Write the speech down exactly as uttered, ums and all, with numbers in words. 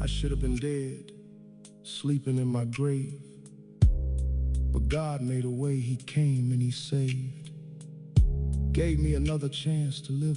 should have been dead, sleeping in my grave. But God made a way, He came and He saved. Gave me another chance to live